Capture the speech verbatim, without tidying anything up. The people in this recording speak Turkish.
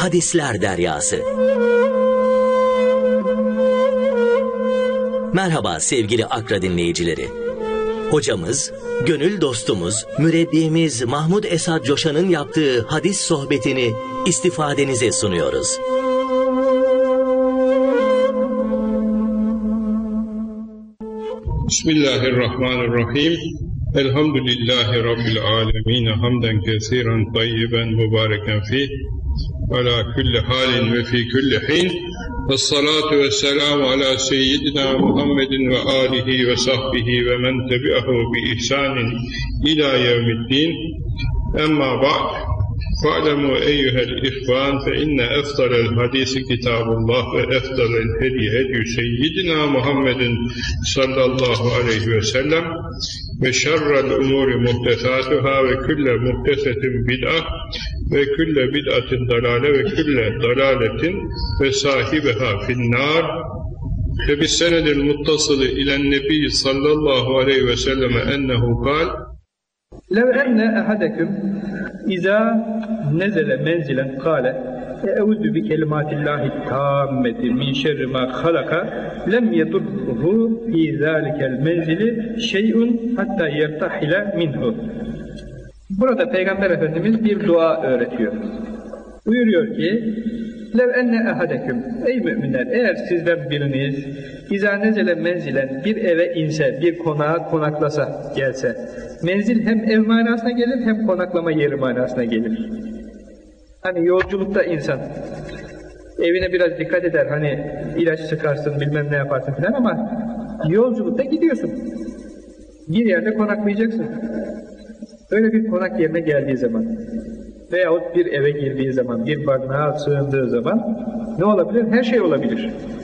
Hadisler Deryası. Merhaba sevgili Akra dinleyicileri. Hocamız, gönül dostumuz, mürebbimiz Mahmud Esad Coşan'ın yaptığı hadis sohbetini istifadenize sunuyoruz. Bismillahirrahmanirrahim. Elhamdülillahi Rabbil alemin. Hamden kesiren tayyiben mübareken fih. Ala kulli halin ve fi kulli hin. Vessalatu vesselamu ala seyyidina Muhammedin ve alihi ve sahbihi ve men tebi'ahu bi ihsanin ila yevmiddin. Emma ba'd. Fa'lemu eyyuhel ihvan fe inne efdalel hadisi kitabullah ve efdalel hedi hedi seyyidina Muhammedin sallallahu aleyhi ve sellem ve şerrel umuri muhtesatuhâ ve külle muhtesetin bid'ah ve külle bid'atin dalale ve külle dalaletin ve sahibiha finnâr ve bis senedil muttasılı ilen nebi sallallahu aleyhi ve selleme ennehu kal lev enne ehadeküm İza nezele menzilen kâle e'udü bi kelimâtillâhi tâmmeti min şerri mâ halaka lem yedurruhu fî zâlikel menzili şey'un hatta yertahile minhu. Burada Peygamber Efendimiz bir dua öğretiyor. Buyuruyor ki lev enne ehadeküm, ey müminler, eğer sizden biriniz İza nezele menzilen, bir eve inse, bir konağa konaklasa, gelse. Menzil hem ev manasına gelir hem konaklama yeri manasına gelir. Hani yolculukta insan evine biraz dikkat eder, hani ilaç sıkarsın, bilmem ne yaparsın filan, ama yolculukta gidiyorsun. Bir yerde konaklayacaksın. Öyle bir konak yerine geldiği zaman veyahut bir eve girdiği zaman, bir barınağa sığındığı zaman ne olabilir? Her şey olabilir.